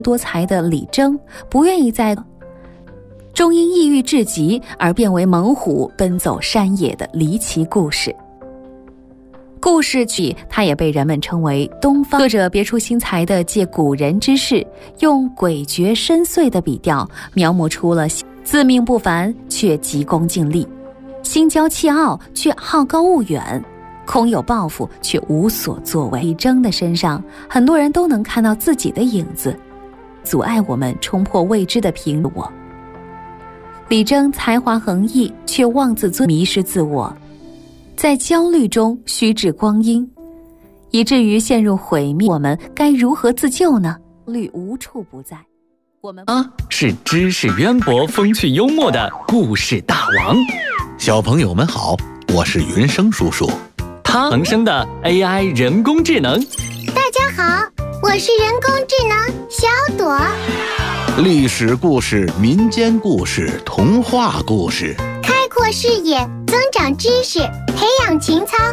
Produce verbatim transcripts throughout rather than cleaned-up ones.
多才的李征不愿意在终因抑郁至极而变为猛虎奔走山野的离奇故事。故事曲它也被人们称为东方。作者别出心裁地借古人之事，用诡谲深邃的笔调描摹出了自命不凡却急功近利，心骄气傲却好高骛远，空有抱负却无所作为。李征的身上，很多人都能看到自己的影子，阻碍我们冲破未知的平我。李征才华横溢，却妄自尊，迷失自我，在焦虑中虚掷光阴，以至于陷入毁灭。我们该如何自救呢？虑无处不在。我们啊，是知识渊博、风趣幽默的故事大王。 小朋友们好，我是云生叔叔。 他萌生的 A I 人工智能。 大家好，我是人工智能小朵。 历史故事、民间故事、童话故事， 开阔视野，增长知识，培养情操。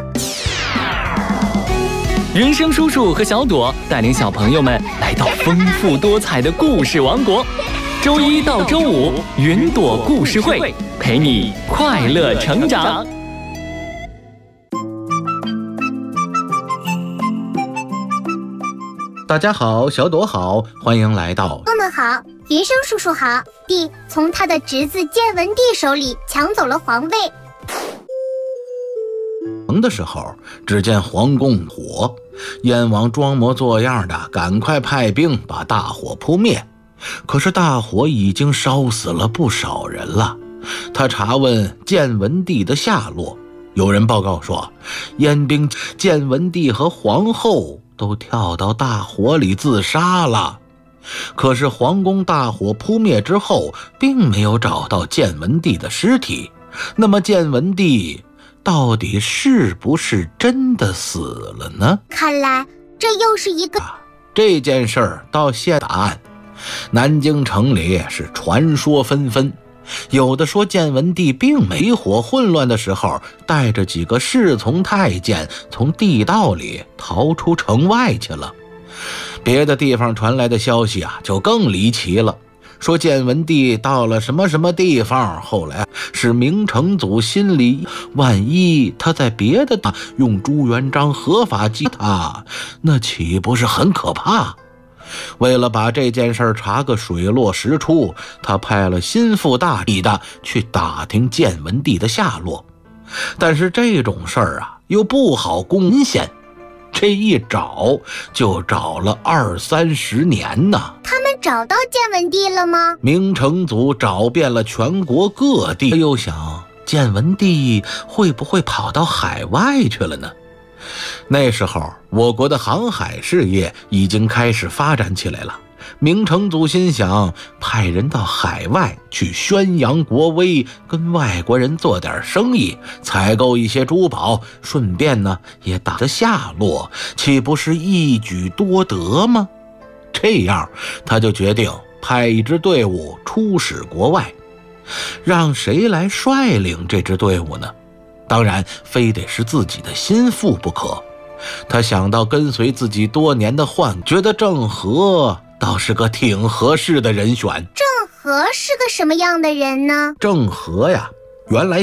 云生叔叔和小朵带领小朋友们来到丰富多彩的故事王国。周一到周五，云朵故事会陪你快乐成长。 大家好，小朵好，欢迎来到。 我们好，云生叔叔好。帝从他的侄子建文帝手里抢走了皇位。 的时候，只见皇宫火，燕王装模作样的赶快派兵把大火扑灭。可是大火已经烧死了不少人了。他查问建文帝的下落，有人报告说，燕兵建文帝和皇后都跳到大火里自杀了。可是皇宫大火扑灭之后，并没有找到建文帝的尸体。那么建文帝到底是不是真的死了呢？ 看来这又是一个、 啊、这件事儿到现答案。南京城里是传说纷纷，有的说建文帝并没火混乱的时候，带着几个侍从太监从地道里逃出城外去了。别的地方传来的消息啊，就更离奇了。说建文帝到了什么什么地方，后来是明成祖心里，万一他在别的地用朱元璋合法击他，那岂不是很可怕？为了把这件事查个水落石出，他派了心腹大力的去打听建文帝的下落。但是这种事儿啊，又不好公献，这一找就找了二三十年呢。 他们找到建文帝了吗？ 明成祖找遍了全国各地，又想建文帝会不会跑到海外去了呢？那时候我国的航海事业已经开始发展起来了。明成祖心想派人到海外去宣扬国威，跟外国人做点生意，采购一些珠宝，顺便呢也打着下落，岂不是一举多得吗？这样他就决定派一支队伍出使国外。让谁来率领这支队伍呢？当然非得是自己的心腹不可。他想到跟随自己多年的宦，觉得郑和倒是个挺合适的人选。 郑和是个什么样的人呢？ 郑和呀，原来